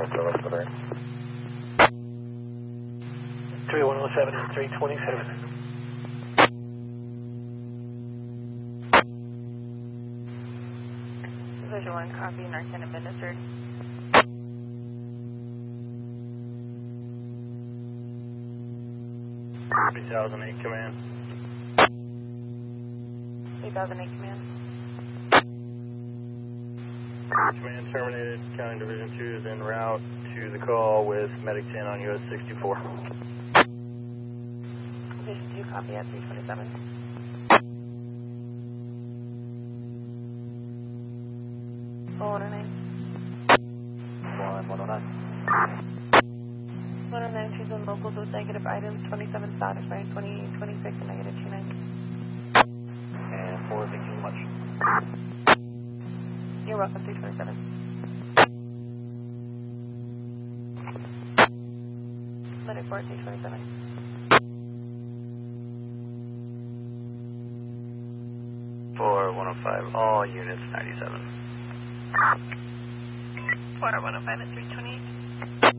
3107 and 327. Visual 1, copy, Narcan administered. $3,008 command. 3008 command. Command terminated. County Division 2 is en route to the call with Medic 10 on US 64. Division 2, copy at 327. Full 109. 109. 109, choose on locals with negative items, 27 south, expiring 2026 and negative 29. And 4, thank you very much. You're welcome, 327. Medic 4, 327. For 105, all units 97. 4105 at 328.